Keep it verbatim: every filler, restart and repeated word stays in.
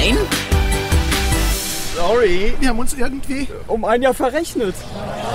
Nein? Sorry, wir haben uns irgendwie um ein Jahr verrechnet.